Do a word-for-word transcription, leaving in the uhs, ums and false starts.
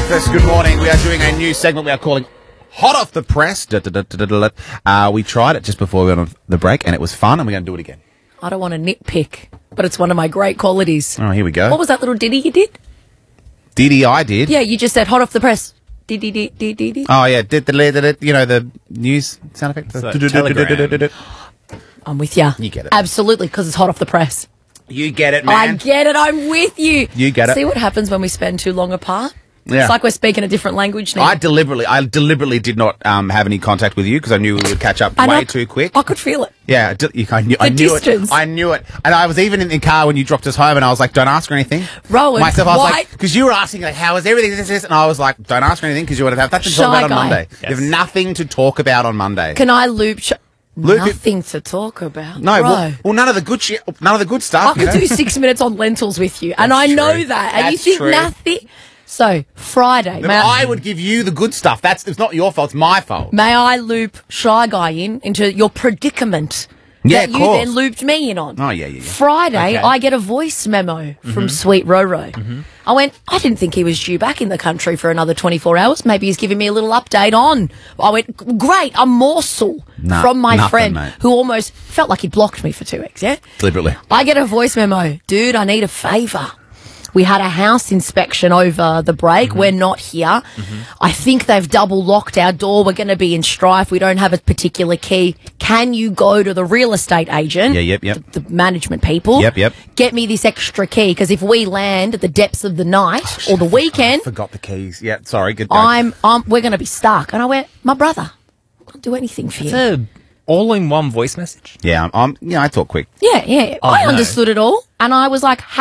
Breakfast, good morning. We are doing a new segment we are calling Hot Off the Press. Da, da, da, da, da, da. Uh, we tried it just before we went on the break, and it was fun, and we're going to do it again. I don't want to nitpick, but it's one of my great qualities. Oh, here we go. What was that little ditty you did? Diddy, I did. Yeah, you just said hot off the press. Diddy, diddy, diddy, diddy. Oh, yeah. Did the, you know, the news sound effect? So, telegram. I'm with you. You get it. Absolutely, because it's hot off the press. You get it, man. I get it. I'm with you. You get it. See what happens when we spend too long apart? Yeah. It's like we're speaking a different language now. I deliberately, I deliberately did not um, have any contact with you because I knew we would catch up And way I- too quick. I could feel it. Yeah, I d- I knew, I The knew distance. it. I knew it. And I was even in the car when you dropped us home, and I was like, "Don't ask her anything." Rowan, myself, I was why- like, because you were asking like, "How is everything?" This, this, and I was like, "Don't ask her anything because you would have nothing to talk Shy about on guy. Monday. Yes. You have nothing to talk about on Monday." Can I loop? Sh- Loop it- Nothing to talk about. no, Bro. well, well, none of the good shit, none of the good I stuff. you could know? do six minutes on lentils with you, and That's I know true. that. And you That's think true. nothing. So Friday, Then may I, I would give you the good stuff. That's it's not your fault. It's my fault. may I loop Shy Guy in into your predicament Yeah, that of you course. then looped me in on? Oh, yeah, yeah, yeah. Friday, Okay. I get a voice memo from Sweet Roro. I went, I didn't think he was due back in the country for another twenty-four hours. Maybe he's giving me a little update on. I went, great, a morsel Nah, from my nothing, friend mate. who almost felt like he blocked me for two weeks, yeah? Deliberately. I get a voice memo. Dude, I need a favour. We had a house inspection over the break. Mm-hmm. We're not here. I think they've double locked our door. We're going to be in strife. We don't have a particular key. Can you go to the real estate agent? Yeah, yep, yep. The, the management people. Yep, yep. Get me this extra key because if we land at the depths of the night or the weekend, Forgot the keys. Yeah, sorry. Good. go. I'm, I'm, we're going to be stuck. And I went, my brother, I'll do anything for you. It's a all-in-one voice message. Yeah, I'm. I'm yeah, I talk quick. Yeah, yeah. Oh, I no. understood it all. And I was like,